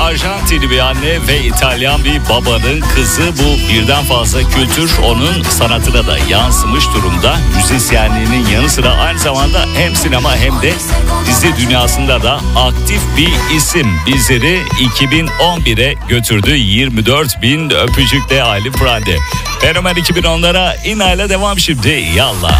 Arjantinli bir anne ve İtalyan bir babanın kızı. Bu birden fazla kültür onun sanatına da yansımış durumda. Müzisyenliğinin yanı sıra aynı zamanda hem sinema hem de dizi dünyasında da aktif bir isim. Bizleri 2011'e götürdü. 24.000 öpücükle Ali Prande. Fenomen 2010'lara inayla devam şimdi. Yallah.